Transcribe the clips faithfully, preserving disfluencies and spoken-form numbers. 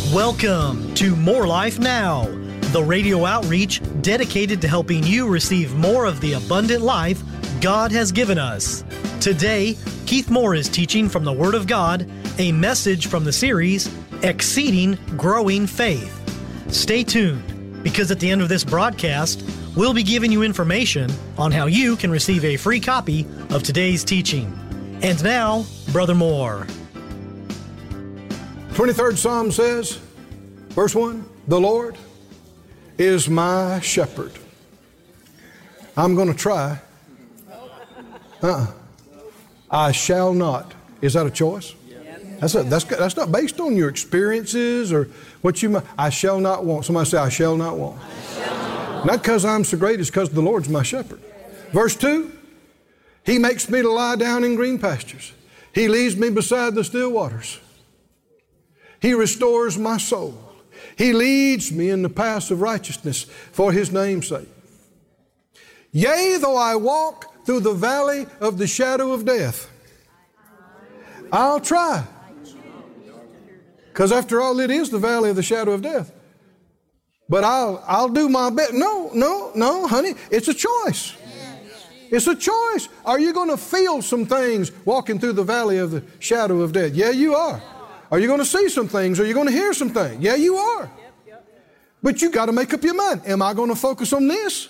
Welcome to More Life Now, the radio outreach dedicated to helping you receive more of the abundant life God has given us. Today, Keith Moore is teaching from the Word of God, a message from the series, Exceeding Growing Faith. Stay tuned, because at the end of this broadcast, we'll be giving you information on how you can receive a free copy of today's teaching. And now, Brother Moore. twenty-third Psalm says, verse one, the Lord is my shepherd. I'm going to try. Uh-uh. I shall not. Is that a choice? That's, a, that's, that's not based on your experiences or what you might. I shall not want. Somebody say, I shall not want. Shall. Not because I'm so great, it's because the Lord's my shepherd. Verse two, He makes me to lie down in green pastures. He leads me beside the still waters. He restores my soul. He leads me in the paths of righteousness for His name's sake. Yea, though I walk through the valley of the shadow of death, I'll try. Because after all, it is the valley of the shadow of death. But I'll, I'll do my best. No, no, no, honey. It's a choice. It's a choice. Are you going to feel some things walking through the valley of the shadow of death? Yeah, you are. Are you going to see some things? Are you going to hear some things? Yeah, you are. But you got to make up your mind. Am I going to focus on this?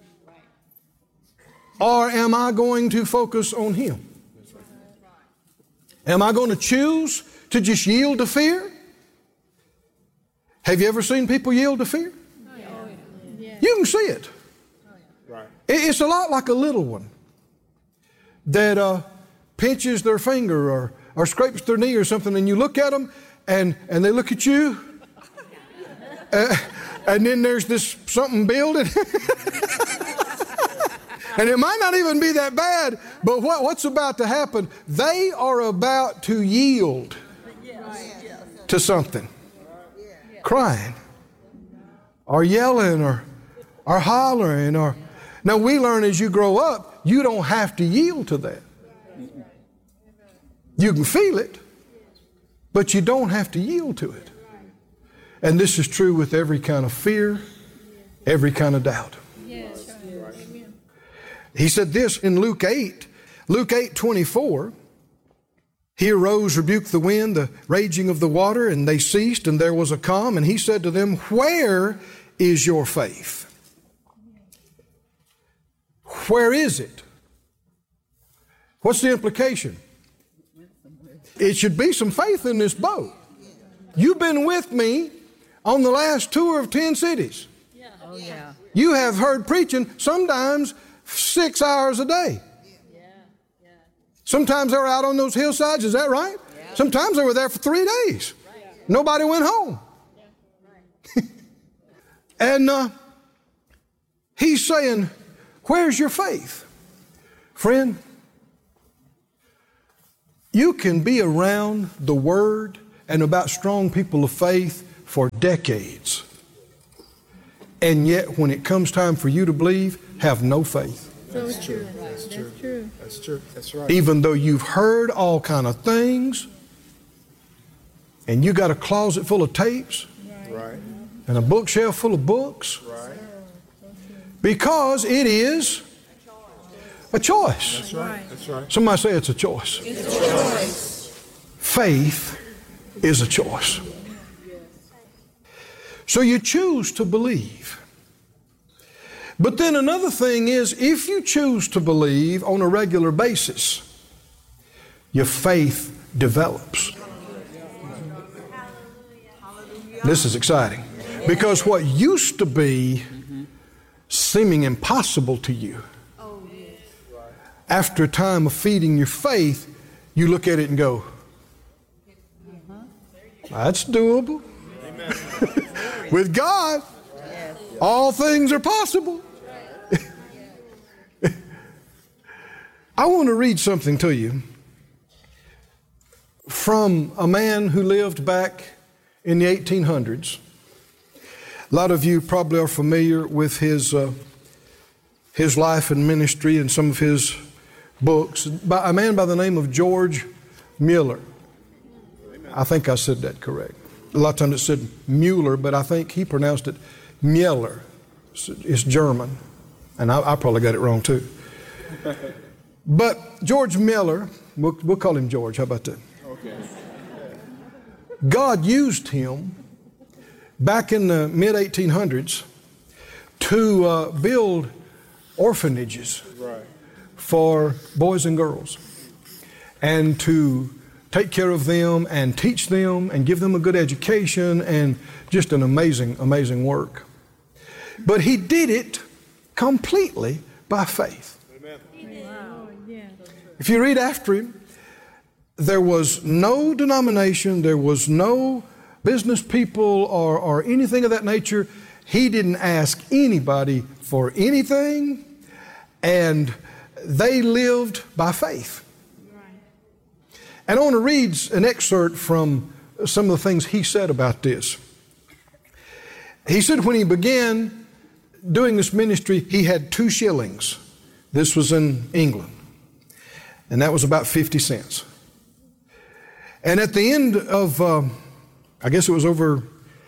Or am I going to focus on Him? Am I going to choose to just yield to fear? Have you ever seen people yield to fear? You can see it. It's a lot like a little one that uh, pinches their finger or, or scrapes their knee or something, and you look at them and, and they look at you, uh, and then there's this something building. And it might not even be that bad, but what, what's about to happen? They are about to yield to something. Crying or yelling or, or hollering. Or Now we learn as you grow up, you don't have to yield to that. You can feel it, but you don't have to yield to it. And this is true with every kind of fear, every kind of doubt. He said this in Luke eight, Luke eight twenty-four. He arose, rebuked the wind, the raging of the water, and they ceased, and there was a calm. And He said to them, where is your faith? Where is it? What's the implication? It should be some faith in this boat. You've been with me on the last tour of ten cities. Oh, yeah. You have heard preaching sometimes six hours a day. Sometimes they were out on those hillsides, is that right? Yeah. Sometimes they were there for three days. Right. Nobody went home. Yeah. Right. And uh, He's saying, where's your faith? Friend, you can be around the Word and about strong people of faith for decades. And yet when it comes time for you to believe, have no faith. That's true. That's true. That's true. That's true. That's right. Even though you've heard all kind of things, and you got a closet full of tapes, Right. and a bookshelf full of books, Right. because it is a choice. That's right. That's right. Somebody say it's a choice. It's a choice. Faith is a choice. So you choose to believe. But then another thing is, if you choose to believe on a regular basis, your faith develops. This is exciting. Because what used to be seeming impossible to you, after a time of feeding your faith, you look at it and go, that's doable. With God, all things are possible. I want to read something to you from a man who lived back in the eighteen hundreds. A lot of you probably are familiar with his uh, his life and ministry and some of his books. By a man by the name of George Mueller. I think I said that correct. A lot of times it said Mueller, but I think he pronounced it Mueller. It's German, and I, I probably got it wrong too. But George Mueller, we'll, we'll call him George, how about that? Okay. God used him back in the mid eighteen hundreds to uh, build orphanages Right. for boys and girls, and to take care of them and teach them and give them a good education, and just an amazing, amazing work. But he did it completely by faith. Amen. Wow, yeah. If you read after him, there was no denomination, there was no business people or, or anything of that nature. He didn't ask anybody for anything, and they lived by faith. And I want to read an excerpt from some of the things he said about this. He said when he began doing this ministry, he had two shillings. This was in England, and that was about fifty cents. And at the end of, uh, I guess it was over,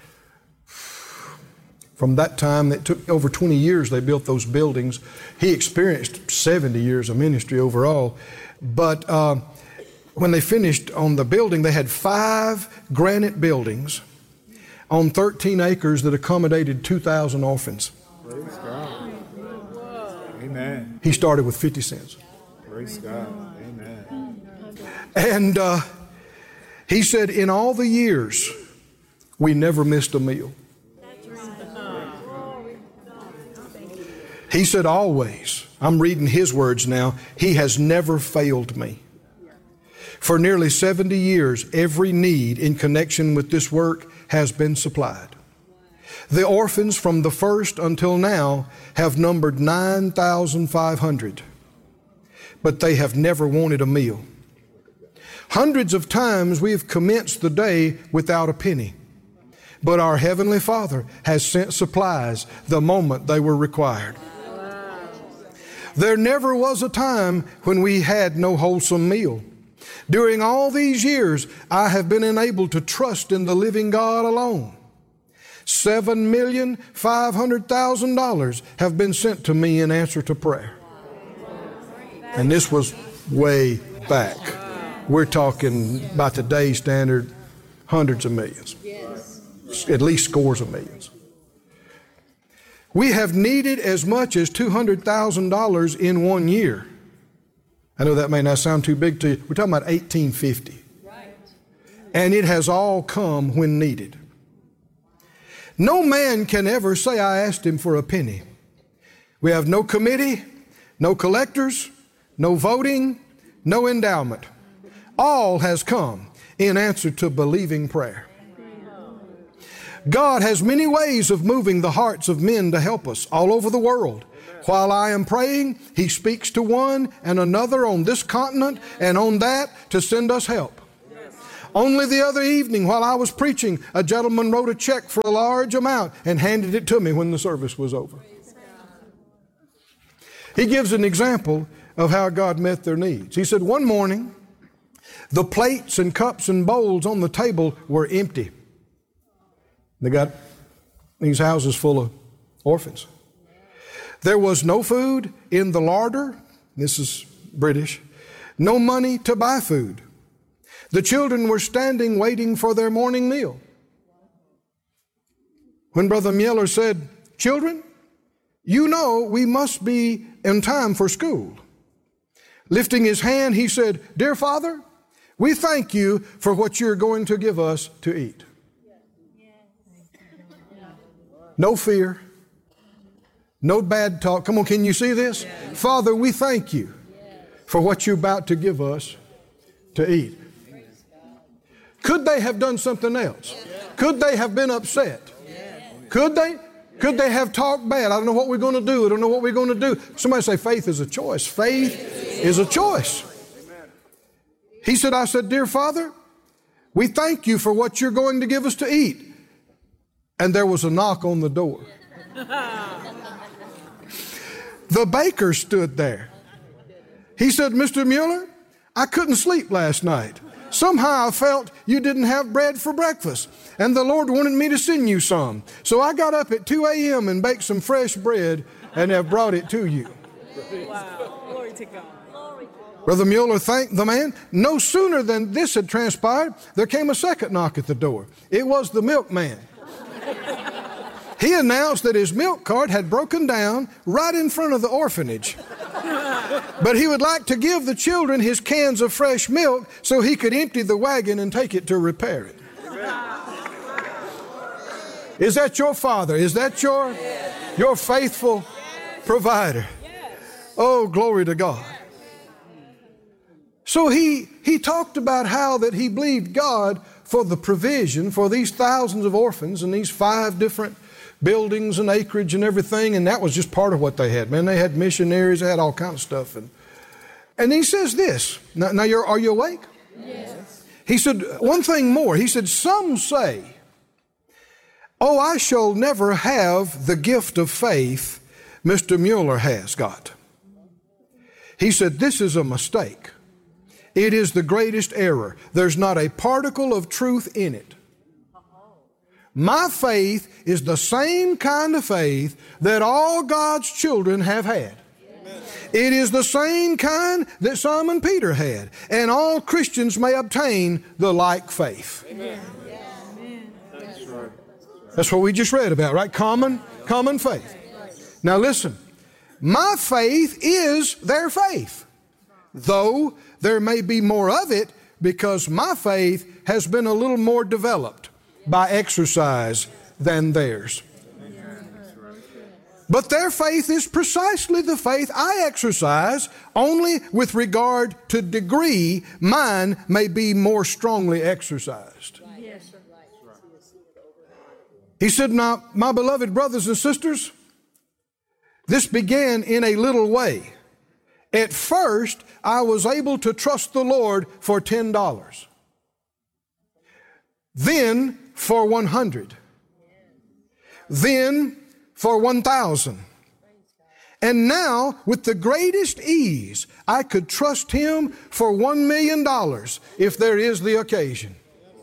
from that time, it took over twenty years they built those buildings. He experienced seventy years of ministry overall. But uh, when they finished on the building, they had five granite buildings on thirteen acres that accommodated two thousand orphans. Praise God. Amen. He started with fifty cents. Praise God. Amen. And uh, he said, in all the years, we never missed a meal. He said, always, I'm reading his words now, he has never failed me. For nearly seventy years, every need in connection with this work has been supplied. The orphans from the first until now have numbered nine thousand five hundred, but they have never wanted a meal. Hundreds of times we have commenced the day without a penny, but our Heavenly Father has sent supplies the moment they were required. There never was a time when we had no wholesome meal. During all these years, I have been enabled to trust in the living God alone. Seven million five hundred thousand dollars have been sent to me in answer to prayer. And this was way back. We're talking, by today's standard, hundreds of millions. At least scores of millions. We have needed as much as two hundred thousand dollars in one year. I know that may not sound too big to you. We're talking about eighteen fifty. Right. And it has all come when needed. No man can ever say, I asked him for a penny. We have no committee, no collectors, no voting, no endowment. All has come in answer to believing prayer. God has many ways of moving the hearts of men to help us all over the world. While I am praying, He speaks to one and another on this continent and on that to send us help. Only the other evening while I was preaching, a gentleman wrote a check for a large amount and handed it to me when the service was over. He gives an example of how God met their needs. He said, one morning, the plates and cups and bowls on the table were empty. They got these houses full of orphans. There was no food in the larder. This is British. No money to buy food. The children were standing waiting for their morning meal. When Brother Mueller said, children, you know we must be in time for school. Lifting his hand, he said, dear Father, we thank you for what you're going to give us to eat. No fear. No bad talk. Come on, can you see this? Yes. Father, we thank you for what you're about to give us to eat. Could they have done something else? Could they have been upset? Could they? Could they have talked bad? I don't know what we're going to do. I don't know what we're going to do. Somebody say faith is a choice. Faith is a choice. He said, I said, dear Father, we thank you for what you're going to give us to eat. And there was a knock on the door. The baker stood there. He said, Mister Mueller, I couldn't sleep last night, Somehow I felt you didn't have bread for breakfast, and the Lord wanted me to send you some. So I got up at two a.m. and baked some fresh bread and have brought it to you. Wow. Glory to God. Brother Mueller thanked the man. No sooner than this had transpired, there came a second knock at the door. It was the milkman. He announced that his milk cart had broken down right in front of the orphanage. But he would like to give the children his cans of fresh milk so he could empty the wagon and take it to repair it. Is that your Father? Is that your, your faithful provider? Oh, glory to God. So he, he talked about how that he believed God for the provision for these thousands of orphans and these five different buildings and acreage and everything, and that was just part of what they had. Man, they had missionaries, they had all kinds of stuff. And, and he says this, now, now you're, are you awake? Yes. He said, one thing more. He said, some say, oh, I shall never have the gift of faith Mister Mueller has got. He said, this is a mistake. It is the greatest error. There's not a particle of truth in it. My faith is the same kind of faith that all God's children have had. It is the same kind that Simon Peter had. And all Christians may obtain the like faith. Amen. That's what we just read about, right? Common, common faith. Now listen, my faith is their faith, though there may be more of it because my faith has been a little more developed by exercise than theirs. But their faith is precisely the faith I exercise, only with regard to degree, mine may be more strongly exercised. He said, now, my beloved brothers and sisters, this began in a little way. At first, I was able to trust the Lord for ten dollars. Then for one hundred. Then for one thousand. And now, with the greatest ease, I could trust Him for one million dollars if there is the occasion.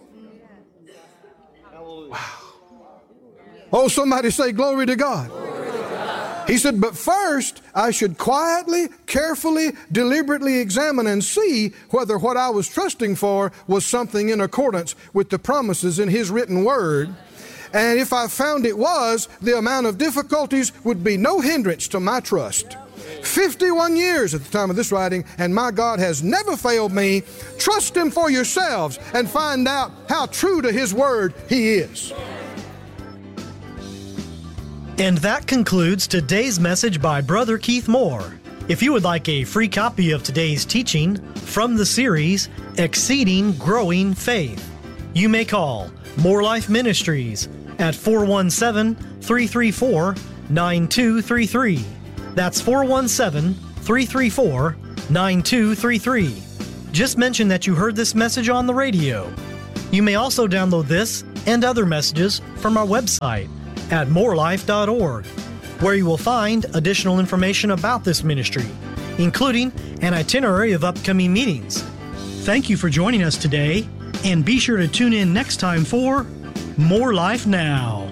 Wow. Oh, somebody say glory to God. He said, but first I should quietly, carefully, deliberately examine and see whether what I was trusting for was something in accordance with the promises in His written word. And if I found it was, the amount of difficulties would be no hindrance to my trust. fifty-one years at the time of this writing, and my God has never failed me. Trust Him for yourselves and find out how true to His word He is. And that concludes today's message by Brother Keith Moore. If you would like a free copy of today's teaching from the series, Exceeding Growing Faith, you may call More Life Ministries at four one seven, three three four, nine two three three. That's four one seven, three three four, nine two three three. Just mention that you heard this message on the radio. You may also download this and other messages from our website at more life dot org, where you will find additional information about this ministry, including an itinerary of upcoming meetings. Thank you for joining us today, and be sure to tune in next time for More Life Now.